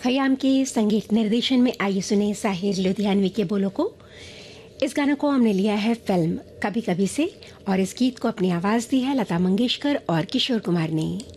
खयाम के संगीत निर्देशन में आइए सुने साहिर लुधियानवी के बोलों को। इस गाने को हमने लिया है फिल्म कभी कभी से और इस गीत को अपनी आवाज़ दी है लता मंगेशकर और किशोर कुमार ने।